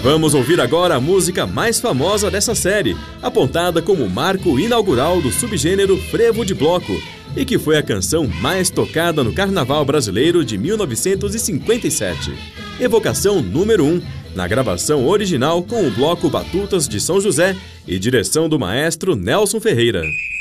Vamos ouvir agora a música mais famosa dessa série, apontada como o marco inaugural do subgênero frevo de bloco, e que foi a canção mais tocada no Carnaval Brasileiro de 1957. Evocação número 1, na gravação original com o Bloco Batutas de São José e direção do maestro Nelson Ferreira.